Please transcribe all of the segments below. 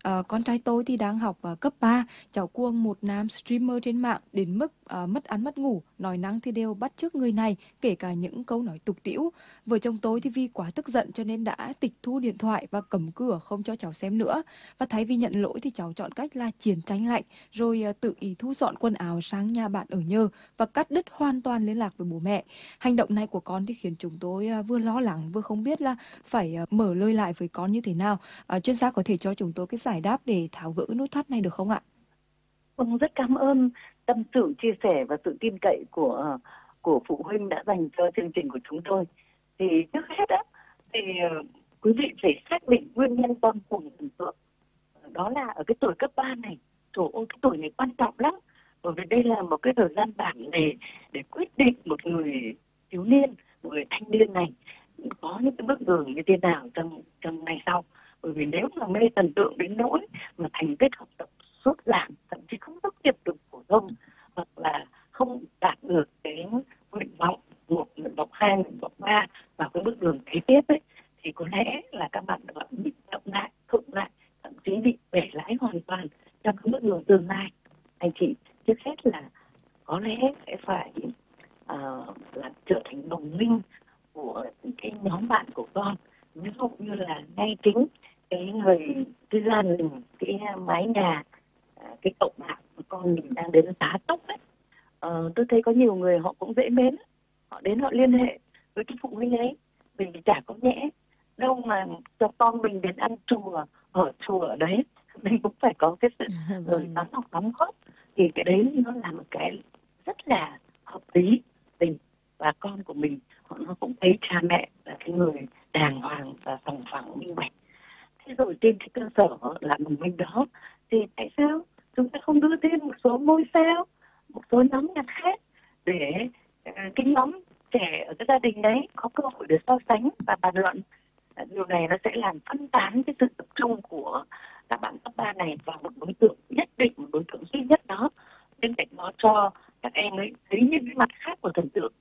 Con trai tôi thì đang học cấp 3, cháu cuồng một nam streamer trên mạng đến mức mất ăn mất ngủ, nói năng thì đều bắt chước người này, kể cả những câu nói tục tĩu. Vợ chồng tôi thì vì quá tức giận cho nên đã tịch thu điện thoại và cấm cửa không cho cháu xem nữa. Và thay vì nhận lỗi thì cháu chọn cách là chiến tranh lạnh, rồi tự ý thu dọn quần áo sang nhà bạn ở nhờ và cắt đứt hoàn toàn liên lạc với bố mẹ. Hành động này của con thì khiến chúng tôi vừa lo lắng vừa không biết là phải mở lời lại với con như thế nào. Chuyên gia có thể cho chúng tôi cái giải đáp để tháo gỡ nút thắt này được không ạ? Vâng, rất cảm ơn tâm sự, chia sẻ và sự tin cậy của phụ huynh đã dành cho chương trình của chúng tôi. Thì trước hết á, thì quý vị phải xác định nguyên nhân con cuồng thần tượng. Đó là ở cái tuổi cấp 3 này. Trời ơi, cái tuổi này quan trọng lắm. Bởi vì đây là một cái thời gian bản để quyết định một người thiếu niên, một người thanh niên này có những cái bước đường như thế nào trong ngày sau. Bởi vì nếu mà mê thần tượng đến nỗi mà thành tích học tập sút giảm, thậm chí không tốt nghiệp được phổ thông, hoặc là không đạt được cái nguyện vọng một, nguyện vọng hai, nguyện vọng ba vào cái bước đường kế tiếp ấy, thì có lẽ là các bạn đã bị động lại, thụng lại, thậm chí bị bẻ lái hoàn toàn trong cái bước đường tương lai. Anh chị trước hết là có lẽ sẽ phải là trở thành đồng minh của cái nhóm bạn của con, ví dụ như là ngay chính cái gia đình, cái mái nhà, cái cộng bạn của con mình đang đến tá túc ấy. Tôi thấy có nhiều người họ cũng dễ mến, họ đến họ liên hệ với cái phụ huynh ấy, mình chả có nhẽ đâu mà cho con mình đến ăn chùa, ở chùa ở đấy mình cũng phải có cái sự rồi Vâng. đóng góp, thì cái đấy nó là một cái rất là hợp lý tình, và con của mình nó cũng thấy cha mẹ là cái người đàng hoàng và sòng phẳng minh bạch. Thế rồi trên cái cơ sở là đồng minh đó thì tại sao chúng ta không đưa thêm một số ngôi sao, một số nhóm nhạc khác để cái nhóm trẻ ở cái gia đình đấy có cơ hội để so sánh và bàn luận. Điều này nó sẽ làm phân tán cái sự tập trung của các bạn cấp 3 này vào một đối tượng nhất định, một đối tượng duy nhất đó. Bên cạnh đó cho các em ấy thấy những cái mặt khác của thần tượng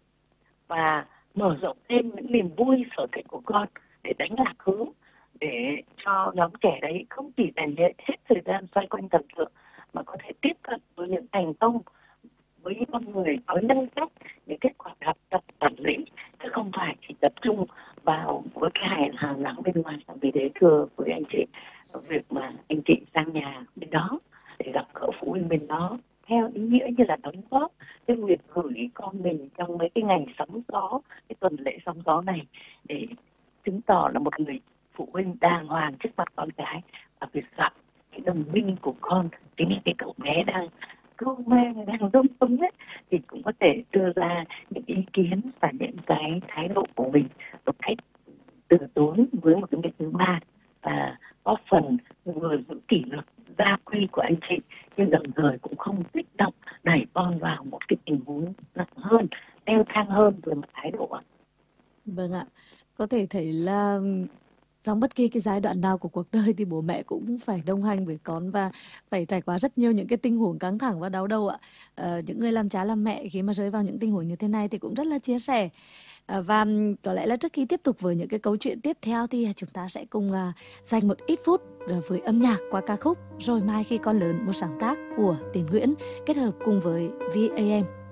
và mở rộng thêm những niềm vui sở thích của con để đánh lạc hướng, để cho nhóm trẻ đấy không chỉ dành hết thời gian xoay quanh thần tượng mà có thể tiếp cận với những thành công, với những con người có nhân cách, những kết quả học tập bản lĩnh, chứ không phải chỉ tập trung vào với cái hàng nắng bên ngoài. Vì thế thưa với anh chị, việc mà anh chị sang nhà bên đó để gặp gỡ phụ huynh bên đó theo ý nghĩa như là đóng góp cái việc gửi con mình trong mấy cái ngày sóng gió, cái tuần lễ sóng gió này, để chứng tỏ là một người phụ huynh đàng hoàng trước mặt con cái, và việc gặp cái đồng minh của con, chính là cái cậu bé đang cưu mang, đang lung tung ấy, thì cũng có thể đưa ra những ý kiến và những cái thái độ của mình một cách từ tốn với một cái bên thứ ba, và góp phần vừa giữ kỷ luật gia quy của anh chị, nhưng đồng thời cũng không kích động đẩy con vào một cái tình huống nặng hơn, leo thang hơn về mặt thái độ ạ. Vâng ạ. Có thể thấy là trong bất kỳ cái giai đoạn nào của cuộc đời thì bố mẹ cũng phải đồng hành với con và phải trải qua rất nhiều những cái tình huống căng thẳng và đau đầu ạ. Những người làm cha làm mẹ khi mà rơi vào những tình huống như thế này thì cũng rất là chia sẻ. Và có lẽ là trước khi tiếp tục với những cái câu chuyện tiếp theo thì chúng ta sẽ cùng dành một ít phút với âm nhạc qua ca khúc Rồi Mai Khi Con Lớn, một sáng tác của Tiến Nguyễn kết hợp cùng với VAM.